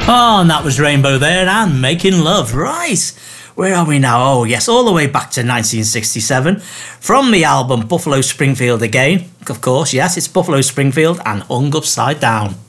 Oh, and that was Rainbow there and Making Love. Right, where are we now? Oh, yes, all the way back to 1967 from the album Buffalo Springfield Again. Of course, yes, it's Buffalo Springfield and Hung Upside Down.